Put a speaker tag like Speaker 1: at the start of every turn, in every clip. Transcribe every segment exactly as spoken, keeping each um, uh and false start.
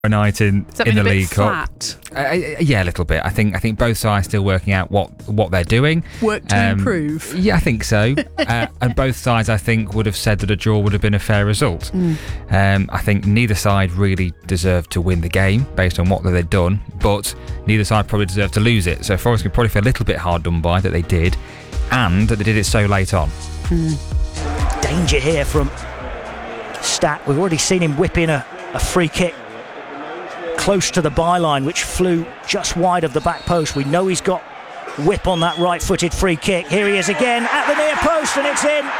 Speaker 1: night in,
Speaker 2: Does that
Speaker 1: in
Speaker 2: mean
Speaker 1: the
Speaker 2: a bit
Speaker 1: League
Speaker 2: flat?
Speaker 1: Cup. Uh, yeah, a little bit. I think I think both sides still working out what, what they're doing.
Speaker 2: Work to
Speaker 1: Um,
Speaker 2: improve.
Speaker 1: Yeah, I think so. uh, and both sides, I think, would have said that a draw would have been a fair result.
Speaker 2: Mm.
Speaker 1: Um, I think neither side really deserved to win the game based on what they'd done, but neither side probably deserved to lose it. So Forest can probably feel a little bit hard done by that they did, and that they did it so late on.
Speaker 2: Mm.
Speaker 3: Danger here from Stack. We've already seen him whip in a, a free kick close to the byline, which flew just wide of the back post. We know he's got whip on that right-footed free kick. Here he is again at the near post, and it's in.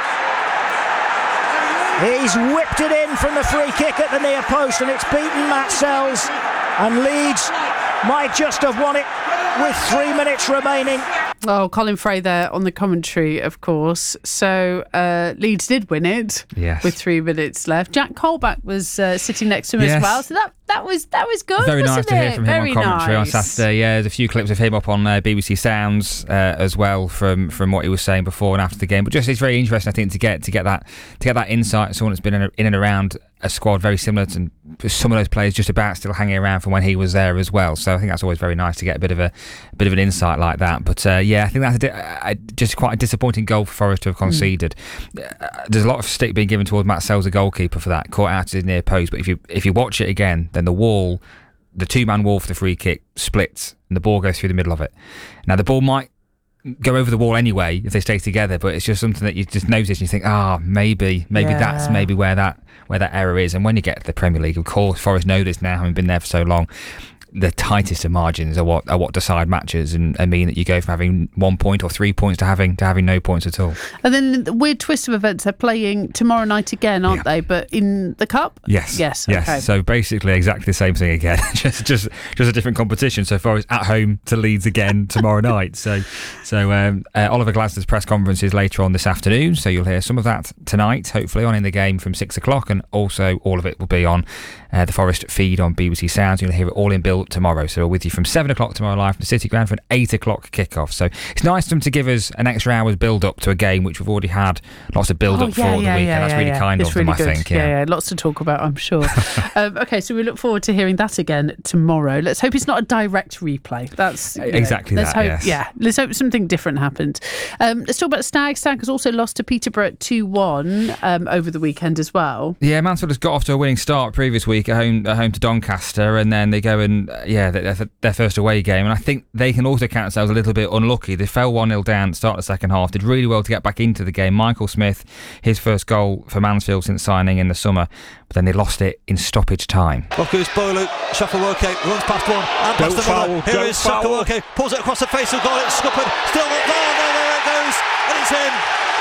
Speaker 3: He's whipped it in from the free kick at the near post, and it's beaten Matt Sells, and Leeds might just have won it with three minutes remaining.
Speaker 2: Oh, Colin Fray there on the commentary, of course. So uh, Leeds did win it
Speaker 1: Yes.
Speaker 2: with three minutes left. Jack Colback was uh, sitting next to him
Speaker 1: Yes.
Speaker 2: as well. So that that was that was good.
Speaker 1: Very nice
Speaker 2: wasn't
Speaker 1: to hear
Speaker 2: it?
Speaker 1: from him
Speaker 2: Very
Speaker 1: on commentary
Speaker 2: nice.
Speaker 1: on Saturday. Yeah, there's a few clips of him up on uh, B B C Sounds uh, as well from, from what he was saying before and after the game. But just it's very interesting, I think, to get to get that to get that insight. Someone that's been in, a, in and around a squad very similar to some of those players, just about still hanging around from when he was there as well. So I think that's always very nice to get a bit of a, a bit of an insight like that. But uh, yeah, I think that's a di- a, just quite a disappointing goal for Forest to have conceded. Mm. Uh, there's a lot of stick being given towards Matt Sells, the goalkeeper, for that, caught out to his near post. But if you if you watch it again, then the wall, the two-man wall for the free kick splits and the ball goes through the middle of it. Now the ball might go over the wall anyway if they stay together, but it's just something that you just notice and you think, ah, oh, maybe maybe
Speaker 2: Yeah.
Speaker 1: that's maybe where that where that error is. And when you get to the Premier League, of course, Forest know this now, having been there for so long. The tightest of margins are what are what decide matches and, and mean that you go from having one point or three points to having to having no points at all.
Speaker 2: And then the weird twist of events, they're playing tomorrow night again, aren't
Speaker 1: Yeah.
Speaker 2: they? But in the Cup?
Speaker 1: Yes.
Speaker 2: Yes.
Speaker 1: Yes.
Speaker 2: Okay.
Speaker 1: So basically exactly the same thing again. just just just a different competition. So Forest at home to Leeds again tomorrow night. So so um, uh, Oliver Glasner's press conference is later on this afternoon. So you'll hear some of that tonight, hopefully, on In the Game from six o'clock, and also all of it will be on uh, the Forest feed on B B C Sounds. You'll hear it all in build tomorrow. So we're with you from seven o'clock tomorrow live from the City Ground for an eight o'clock kickoff. So it's nice of them to give us an extra hour's build up to a game which we've already had lots of build up
Speaker 2: Oh,
Speaker 1: for
Speaker 2: yeah,
Speaker 1: the
Speaker 2: yeah,
Speaker 1: weekend.
Speaker 2: yeah,
Speaker 1: That's
Speaker 2: yeah,
Speaker 1: really
Speaker 2: yeah.
Speaker 1: kind
Speaker 2: It's
Speaker 1: of
Speaker 2: really
Speaker 1: them, I
Speaker 2: good.
Speaker 1: think.
Speaker 2: Yeah. yeah, lots to talk about, I'm sure. um, okay, so we look forward to hearing that again tomorrow. Let's hope it's not a direct replay. That's you know,
Speaker 1: Exactly
Speaker 2: let's
Speaker 1: that,
Speaker 2: hope,
Speaker 1: yes.
Speaker 2: Yeah, let's hope something different happened. Um, let's talk about Stag. Stag has also lost to Peterborough two one um, over the weekend as well.
Speaker 1: Yeah, Mansfield has got off to a winning start previous week at home, at home to Doncaster, and then they go and, uh, yeah, their, their first away game. And I think they can also count themselves a little bit unlucky. They fell one nil down at the start of the second half, did really well to get back into the game. Michael Smith, his first goal for Mansfield since signing in the summer, but then they lost it in stoppage time.
Speaker 4: Off goes Bolu, Shafawoke runs past one and
Speaker 5: Don't
Speaker 4: past
Speaker 5: foul,
Speaker 4: another. Here
Speaker 5: don't
Speaker 4: is
Speaker 5: foul.
Speaker 4: Shafawoke, pulls it across the face of goal, it's scuppered, still not there, there, there it goes, and it's in.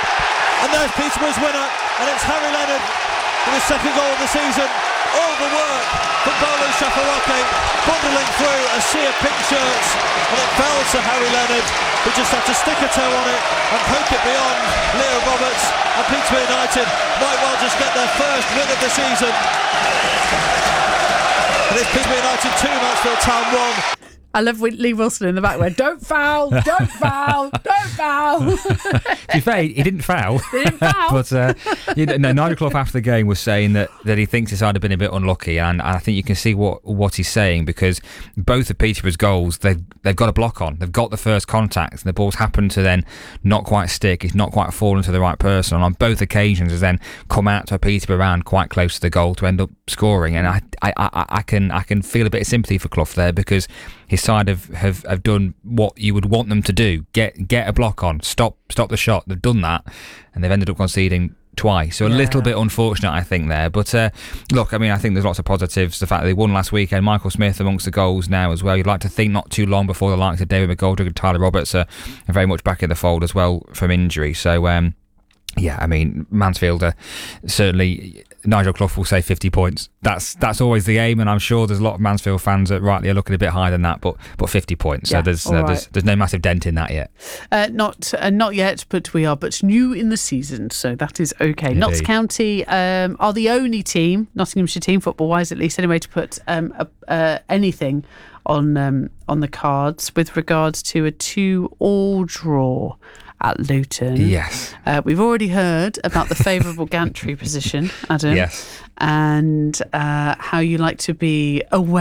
Speaker 4: And there's Peterborough's winner, and it's Harry Leonard with his second goal of the season. All the work from Bolu Shafawoke, bundling through a sea of pink shirts, and it fell to Harry Leonard, who just had to stick a toe on it and poke it beyond Leo Roberts, and Peterborough United might well just get their first win of the season. And it's Peterborough United two, Mansfield Town one.
Speaker 2: I love Lee Wilson in the back where don't foul, don't foul, don't foul.
Speaker 1: To be fair, he didn't foul.
Speaker 2: He didn't foul.
Speaker 1: But uh, you know, no, Nigel Clough after the game was saying that, that he thinks his side have been a bit unlucky, and, and I think you can see what, what he's saying, because both of Peterborough's goals, they've, they've got a block on. They've got the first contact, and the ball's happened to then not quite stick. It's not quite fallen to the right person, and on both occasions has then come out to a Peterborough round quite close to the goal to end up scoring. And I, I, I, I can I can feel a bit of sympathy for Clough there, because his side have, have, have done what you would want them to do. Get get a block on, stop stop the shot. They've done that, and they've ended up conceding twice. So a
Speaker 2: Yeah.
Speaker 1: little bit unfortunate, I think, there. But uh, look, I mean, I think there's lots of positives. The fact that they won last weekend, Michael Smith amongst the goals now as well. You'd like to think not too long before the likes of David McGoldrick and Tyler Roberts are, are very much back in the fold as well from injury. So, um, yeah, I mean, Mansfield are certainly... Nigel Clough will say fifty points. That's that's always the aim, and I'm sure there's a lot of Mansfield fans that rightly are looking a bit higher than that. But but fifty points.
Speaker 2: Yeah,
Speaker 1: so there's
Speaker 2: all
Speaker 1: uh,
Speaker 2: right.
Speaker 1: there's there's no massive dent in that yet.
Speaker 2: Uh, not uh, not yet, but we are but new in the season, so that is okay.
Speaker 1: Indeed.
Speaker 2: Notts County um, are the only team, Nottinghamshire team, football-wise at least, anyway, to put um, a, uh, anything on um, on the cards with regards to a two-all draw at Luton.
Speaker 1: Yes.
Speaker 2: Uh, we've already heard about the favourable gantry position, Adam.
Speaker 1: Yes.
Speaker 2: And uh, how you like to be aware